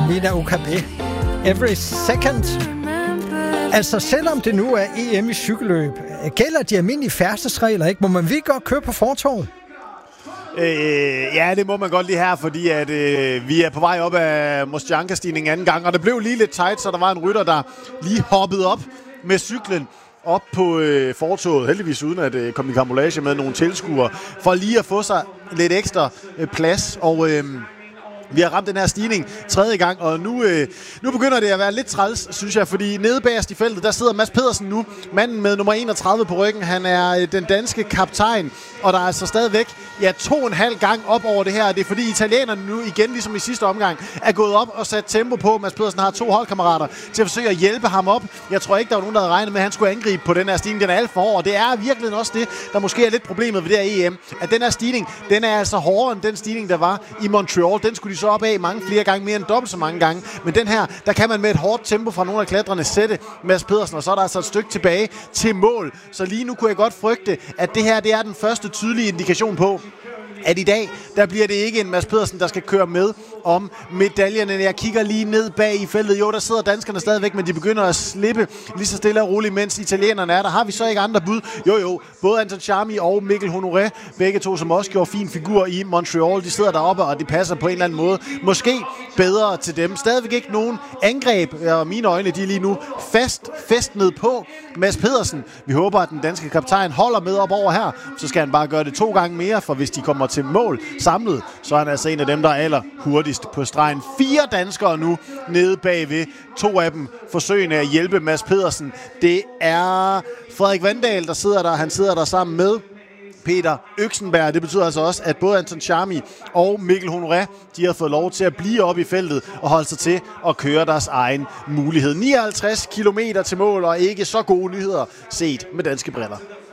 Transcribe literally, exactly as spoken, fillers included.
Mina Okabe. Every second. Altså, selvom det nu er E M i cykelløb, gælder de almindelige færdselsregler, ikke? Må man virkelig godt køre på fortovet? Øh, ja, det må man godt lige her, fordi at, øh, vi er på vej op af Mostjanka-stigningen anden gang, og det blev lige lidt tight, så der var en rytter, der lige hoppede op med cyklen op på øh, fortoget, heldigvis uden at øh, komme i karambolage med nogle tilskuere, for lige at få sig lidt ekstra øh, plads, og øh, vi har ramt den her stigning tredje gang, og nu, øh, nu begynder det at være lidt træls, synes jeg, fordi nede bagerst i feltet, der sidder Mads Pedersen nu, manden med nummer enogtredive på ryggen. Han er øh, den danske kaptajn, og der er altså stadigvæk ja, to og en halv gang op over det her, og det er fordi italienerne nu igen, ligesom i sidste omgang, er gået op og sat tempo på. Mads Pedersen har to holdkammerater til at forsøge at hjælpe ham op. Jeg tror ikke, der var nogen, der havde regnet med, at han skulle angribe på den her stigning. Den er alt for hård, og det er virkelig også det, der måske er lidt problemet ved det her E M, at den her stigning, den er altså hårdere end den stigning, der var i Montreal. Den skulle de så op af mange flere gange, mere end dobbelt så mange gange. Men den her, der kan man med et hårdt tempo fra nogle af klatrene sætte Mads Pedersen, og så er der altså et stykke tilbage til mål. Så lige nu kunne jeg godt frygte, at det her, det er den første tydelige indikation på, at i dag, der bliver det ikke en Mads Pedersen, der skal køre med om medaljerne. Jeg kigger lige ned bag i feltet. Jo, der sidder danskerne stadigvæk, men de begynder at slippe lige så stille og roligt, mens italienerne er der. Har vi så ikke andre bud? Jo, jo. Både Anton Charmi og Mikkel Honoré, begge to, som også gjorde fin figur i Montreal, de sidder deroppe, og de passer på en eller anden måde måske bedre til dem. Stadigvæk ikke nogen angreb, og mine øjne, de er lige nu fast festnet på Mads Pedersen. Vi håber, at den danske kaptajn holder med op over her. Så skal han bare gøre det to gange mere, for hvis de kommer til mål samlet, så er han altså en af dem, der er aller hurtigst på stregen. Fire danskere nu nede bagved. To af dem forsøgende at hjælpe Mads Pedersen. Det er Frederik Vandal, der sidder der. Han sidder der sammen med Peter Øksenberg. Det betyder altså også, at både Anton Charmi og Mikkel Honoré, de har fået lov til at blive oppe i feltet og holde sig til at køre deres egen mulighed. nioghalvtreds kilometer til mål, og ikke så gode nyheder set med danske briller.